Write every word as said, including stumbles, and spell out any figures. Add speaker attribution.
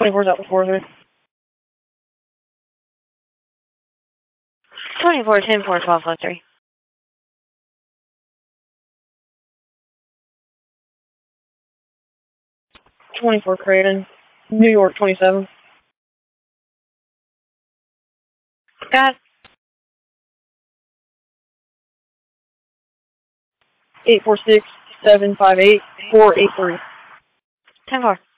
Speaker 1: twenty-four's out before three.
Speaker 2: twenty-four, ten, four, twelve, four, three.
Speaker 1: twenty-four, Creighton. New York, twenty-seven.
Speaker 2: Got
Speaker 1: eight four six, seven five eight, four eight three.
Speaker 2: ten, four.